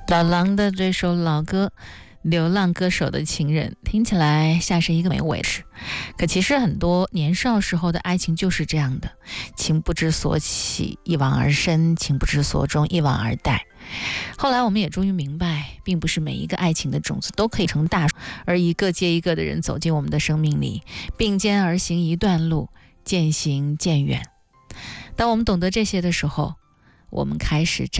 老狼的这首老歌《流浪歌手的情人》听起来像是一个没尾事，可其实很多年少时候的爱情就是这样的，情不知所起，一往而深，情不知所终，一往而殆。后来我们也终于明白，并不是每一个爱情的种子都可以成大树，而一个接一个的人走进我们的生命里，并肩而行一段路，渐行渐远。当我们懂得这些的时候，我们开始